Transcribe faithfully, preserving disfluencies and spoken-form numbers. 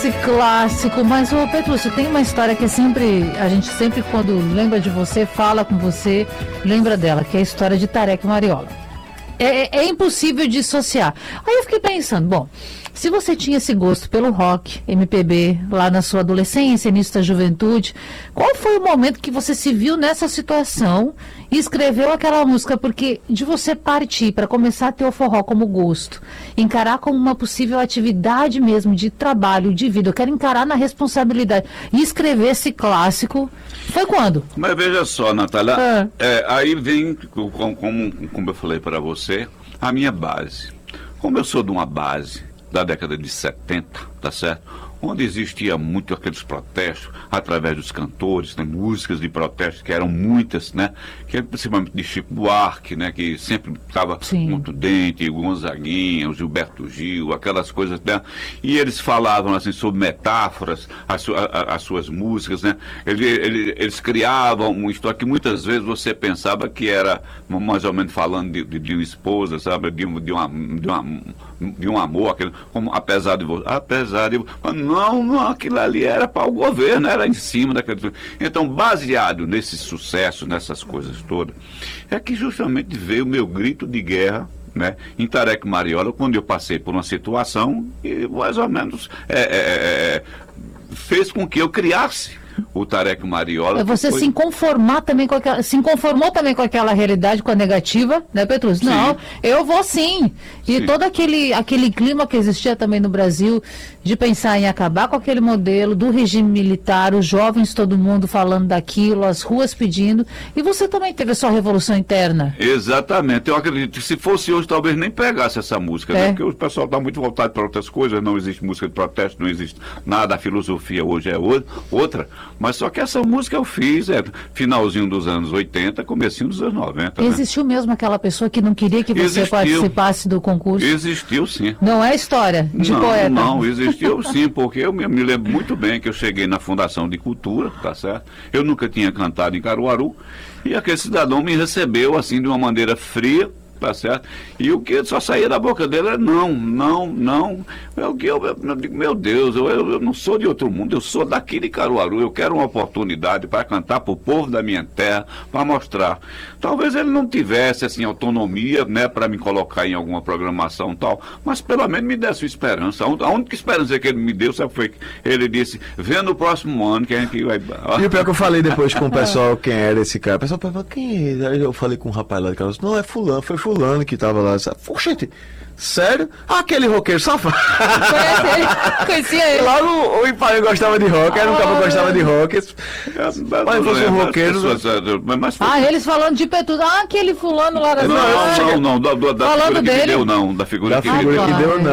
esse clássico. Mas, ô Petrúcio, tem uma história que sempre, a gente sempre quando lembra de você, fala com você, lembra dela, que é a história de Tareca Mariola. É, é impossível dissociar. Aí eu fiquei pensando, bom, se você tinha esse gosto pelo rock, M P B, lá na sua adolescência, início da juventude, qual foi o momento que você se viu nessa situação e escreveu aquela música? Porque de você partir para começar a ter o forró como gosto, encarar como uma possível atividade mesmo de trabalho, de vida, eu quero encarar na responsabilidade e escrever esse clássico, foi quando? Mas veja só, Natália, ah. é, aí vem, como, como eu falei para você, a minha base. Como eu sou de uma base da década de setenta, tá certo? Onde existia muito aqueles protestos através dos cantores, né? Músicas de protesto que eram muitas, né? Que principalmente de Chico Buarque, né? Que sempre estava muito dente, Gonzaguinha, o Gilberto Gil, aquelas coisas, né? E eles falavam assim sobre metáforas, as, su a, as suas músicas, né? Eles, eles, eles criavam uma história que muitas vezes você pensava que era mais ou menos falando de, de, de uma esposa, sabe? De, de, uma, de, uma, de um amor, aquele, como, apesar de você, apesar de Não, não, aquilo ali era para o governo, era em cima daquele... Então, baseado nesse sucesso, nessas coisas todas, é que justamente veio o meu grito de guerra, né, em Tareca Mariola, quando eu passei por uma situação e mais ou menos é, é, é, fez com que eu criasse o Tareca Mariola. É você foi... se conformar também com aquela, se conformou também com aquela realidade, com a negativa, né, Petrúcio? Não, eu vou sim. E sim. todo aquele, aquele clima que existia também no Brasil de pensar em acabar com aquele modelo do regime militar, os jovens, todo mundo falando daquilo, as ruas pedindo, e você também teve a sua revolução interna. Exatamente. Eu acredito que se fosse hoje, talvez nem pegasse essa música, é. né? Porque o pessoal está muito voltado para outras coisas, não existe música de protesto, não existe nada, a filosofia hoje é outra. Mas só que essa música eu fiz, é finalzinho dos anos oitenta, comecinho dos anos noventa. Existiu né? mesmo aquela pessoa que não queria que você existiu. participasse do concurso? Existiu sim. Não é história de não, poeta? Não, existiu sim, porque eu me, me lembro muito bem que eu cheguei na Fundação de Cultura, tá certo? Eu nunca tinha cantado em Caruaru, e aquele cidadão me recebeu assim de uma maneira fria, tá certo? E o que só saía da boca dele era não, não, não. Eu, eu, eu, eu digo, meu Deus, eu, eu não sou de outro mundo, eu sou daqui de Caruaru, eu quero uma oportunidade para cantar para o povo da minha terra, para mostrar. Talvez ele não tivesse assim autonomia, né, para me colocar em alguma programação e tal, mas pelo menos me desse esperança. A única esperança que ele me deu, sabe, foi que ele disse, vê no próximo ano que a gente vai... E o pior que eu falei depois com o pessoal, quem era esse cara, o pessoal perguntou, quem é? Eu falei com um rapaz lá de Caruaru, não, é fulano, foi fulano que tava lá. Oxente, sério? Aquele roqueiro safado. Conheci ele, conhecia ele. Lá no, o Ipaí gostava de rock, era um cara que gostava de rock. Mas fosse um roqueiro. Mas ah, eles falando de Petrúcio. Ah, aquele fulano lá da Não, não, não, da, da, da falando figura dele. que me deu, não. Da figura da que figura me deu. Que deu, não.